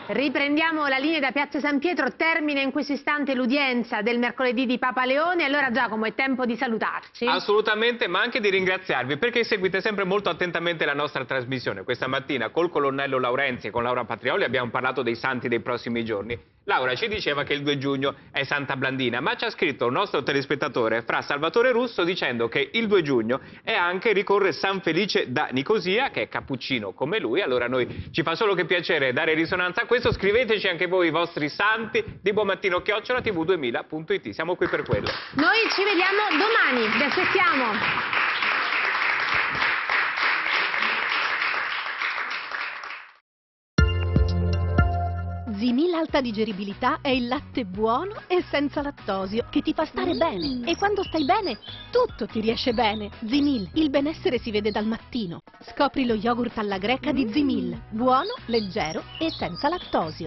Riprendiamo la linea da Piazza San Pietro, termina in questo istante l'udienza del mercoledì di Papa Leone. Allora Giacomo, è tempo di salutarci. Assolutamente, ma anche di ringraziarvi perché seguite sempre molto attentamente la nostra trasmissione. Questa mattina col colonnello Laurenzi e con Laura Patrioli abbiamo parlato dei santi dei prossimi giorni. Laura ci diceva che il 2 giugno è Santa Blandina, ma ci ha scritto un nostro telespettatore, Fra Salvatore Russo, dicendo che il 2 giugno è anche ricorre San Felice da Nicosia, che è cappuccino come lui. Allora noi ci fa solo che piacere dare risonanza a questo. Scriveteci anche voi i vostri santi di buonmattino@tv2000.it, siamo qui per quello. Noi ci vediamo domani, vi aspettiamo. Zimil Alta Digeribilità è il latte buono e senza lattosio che ti fa stare bene. E quando stai bene, tutto ti riesce bene. Zimil, il benessere si vede dal mattino. Scopri lo yogurt alla greca di Zimil. Buono, leggero e senza lattosio.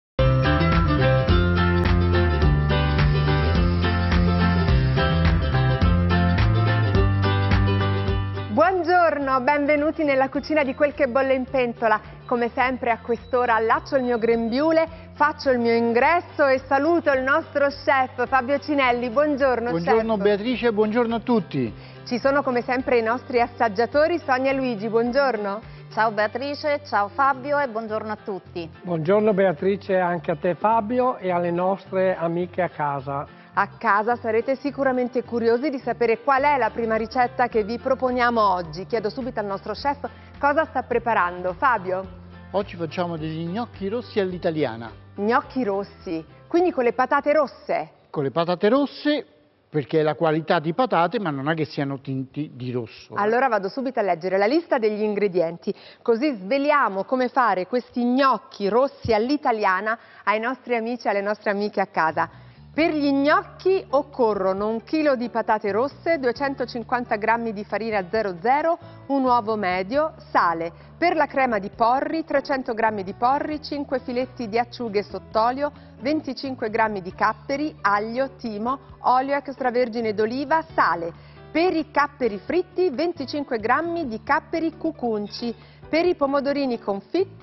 Buongiorno, benvenuti nella cucina di Quel che bolle in pentola. Come sempre a quest'ora allaccio il mio grembiule, faccio il mio ingresso e saluto il nostro chef Fabio Cinelli. Buongiorno, buongiorno chef. Beatrice, buongiorno a tutti. Ci sono come sempre i nostri assaggiatori, Sonia e Luigi, buongiorno. Ciao Beatrice, ciao Fabio e buongiorno a tutti. Buongiorno Beatrice, anche a te Fabio e alle nostre amiche a casa. A casa sarete sicuramente curiosi di sapere qual è la prima ricetta che vi proponiamo oggi. Chiedo subito al nostro chef cosa sta preparando. Fabio? Oggi facciamo degli gnocchi rossi all'italiana. Gnocchi rossi, quindi con le patate rosse? Con le patate rosse, perché è la qualità di patate, ma non è che siano tinti di rosso. Allora vado subito a leggere la lista degli ingredienti, così sveliamo come fare questi gnocchi rossi all'italiana ai nostri amici e alle nostre amiche a casa. Per gli gnocchi occorrono 1 chilo di patate rosse, 250 g di farina 00, un uovo medio, sale. Per la crema di porri, 300 g di porri, 5 filetti di acciughe sott'olio, 25 g di capperi, aglio, timo, olio extravergine d'oliva, sale. Per i capperi fritti, 25 g di capperi cucunci. Per i pomodorini confit,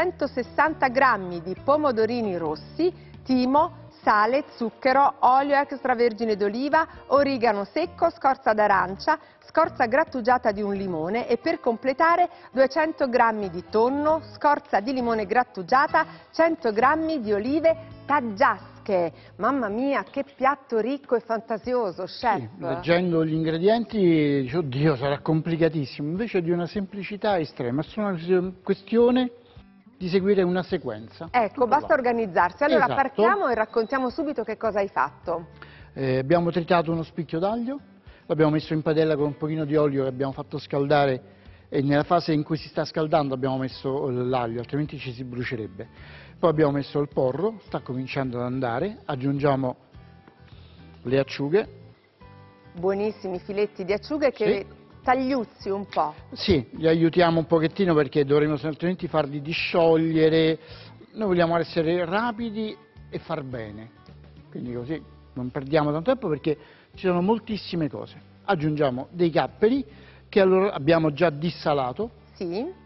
260 g di pomodorini rossi, timo, sale, zucchero, olio extravergine d'oliva, origano secco, scorza d'arancia, scorza grattugiata di un limone e per completare 200 g di tonno, scorza di limone grattugiata, 100 g di olive taggiasche. Mamma mia, che piatto ricco e fantasioso, chef! Sì, leggendo gli ingredienti dici, oddio, sarà complicatissimo, invece di una semplicità estrema, è solo una questione di seguire una sequenza. Ecco, basta organizzarsi. Allora esatto. Partiamo e raccontiamo subito che cosa hai fatto. Abbiamo tritato uno spicchio d'aglio, l'abbiamo messo in padella con un pochino di olio che abbiamo fatto scaldare e nella fase in cui si sta scaldando abbiamo messo l'aglio, altrimenti ci si brucierebbe. Poi abbiamo messo il porro, sta cominciando ad andare, aggiungiamo le acciughe. Buonissimi filetti di acciughe che... Sì. Tagliuzzi un po'. Sì, li aiutiamo un pochettino perché dovremo altrimenti farli disciogliere. Noi vogliamo essere rapidi e far bene, quindi così non perdiamo tanto tempo perché ci sono moltissime cose. Aggiungiamo dei capperi che allora abbiamo già dissalato. Sì.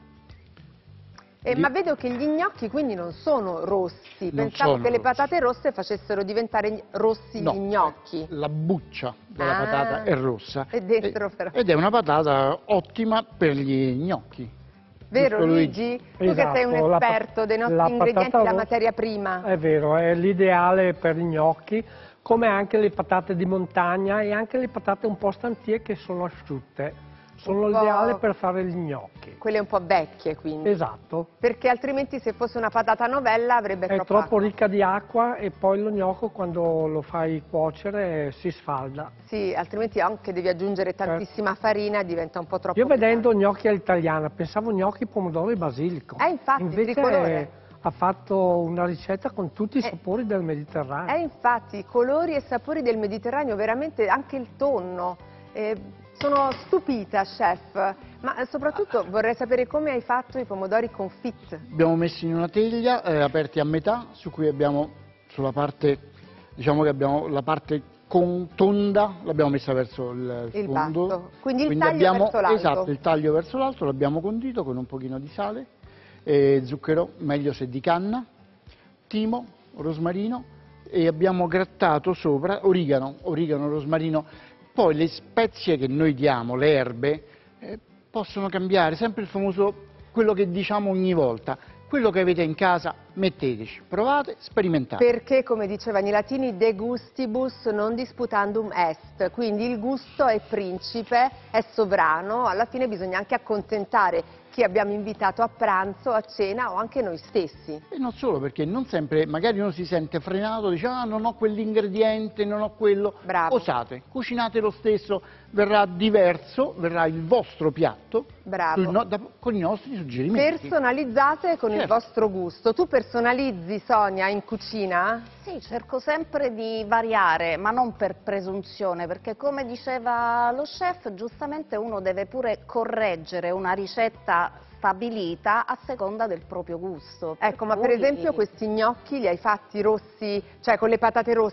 Ma vedo che gli gnocchi quindi non sono rossi, pensavo che le patate rosse facessero diventare rossi gli gnocchi. La buccia della patata è rossa è dentro però. Ed è una patata ottima per gli gnocchi. Vero Luigi? Tu esatto, che sei un esperto dei nostri ingredienti, della materia prima. È vero, è l'ideale per i gnocchi, come anche le patate di montagna e anche le patate un po' stantie che sono asciutte. Sono l'ideale per fare gli gnocchi. Quelle un po' vecchie quindi. Esatto. Perché altrimenti se fosse una patata novella avrebbe troppa acqua. È troppo ricca di acqua e poi lo gnocco quando lo fai cuocere si sfalda. Sì, altrimenti anche devi aggiungere tantissima farina e diventa un po' troppo Io vedendo gnocchi all'italiana pensavo gnocchi, pomodoro e basilico. Infatti, invece ha fatto una ricetta con tutti i sapori del Mediterraneo. Infatti, i colori e sapori del Mediterraneo, veramente anche il tonno. Sono stupita, chef, ma soprattutto vorrei sapere come hai fatto i pomodori confit. Abbiamo messi in una teglia aperti a metà, su cui abbiamo sulla parte, diciamo che abbiamo la parte tonda, l'abbiamo messa verso il fondo. Basso. Quindi il taglio verso l'alto. Esatto, il taglio verso l'alto, l'abbiamo condito con un pochino di sale, zucchero, meglio se di canna, timo, rosmarino e abbiamo grattato sopra origano, rosmarino. Poi le spezie che noi diamo, le erbe, possono cambiare, sempre il famoso, quello che diciamo ogni volta, quello che avete in casa metteteci, provate, sperimentate. Perché, come dicevano i latini, de gustibus non disputandum est, quindi il gusto è principe, è sovrano, alla fine bisogna anche accontentare chi abbiamo invitato a pranzo, a cena o anche noi stessi. E non solo, perché non sempre, magari uno si sente frenato, dice ah non ho quell'ingrediente, non ho quello. Bravo. Osate, cucinate lo stesso, verrà diverso, verrà il vostro piatto. Bravo. Con i nostri suggerimenti. Personalizzate con il Certo. vostro gusto. Tu personalizzi, Sonia, in cucina? Sì, cerco sempre di variare, ma non per presunzione, perché come diceva lo chef, giustamente uno deve pure correggere una ricetta stabilita a seconda del proprio gusto. Ecco, ma per cui- esempio questi gnocchi li hai fatti rossi, cioè con le patate rosse?